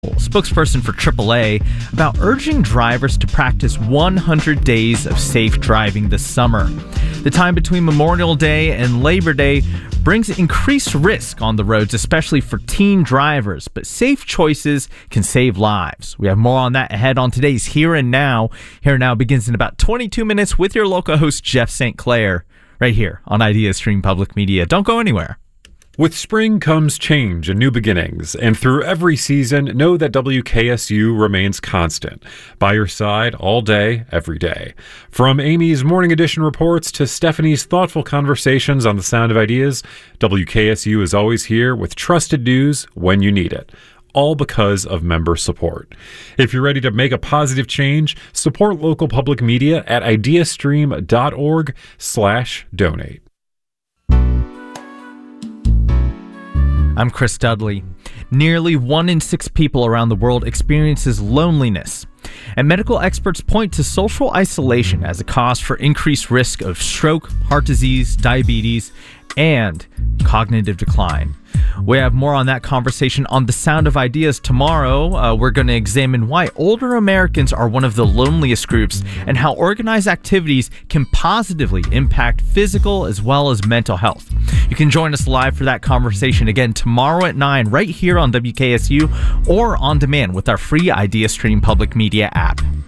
spokesperson for AAA, about urging drivers to practice 100 days of safe driving this summer. The time between Memorial Day and Labor Day brings increased risk on the roads, especially for teen drivers, but safe choices can save lives. We have more on that ahead on today's Here and Now. Here and Now begins in about 22 minutes with your local host, Jeff St. Clair, right here on IdeaStream Public Media. Don't go anywhere. With spring comes change and new beginnings, and through every season, know that WKSU remains constant, by your side all day, every day. From Amy's Morning Edition reports to Stephanie's thoughtful conversations on the Sound of Ideas, WKSU is always here with trusted news when you need it. All because of member support. If you're ready to make a positive change, support local public media at ideastream.org/donate. I'm Chris Dudley. Nearly 1 in 6 people around the world experiences loneliness, and medical experts point to social isolation as a cause for increased risk of stroke, heart disease, diabetes, and cognitive decline. We have more on that conversation on The Sound of Ideas tomorrow. We're going to examine why older Americans are one of the loneliest groups and how organized activities can positively impact physical as well as mental health. You can join us live for that conversation again tomorrow at 9 right here on WKSU or on demand with our free IdeaStream Public Media app.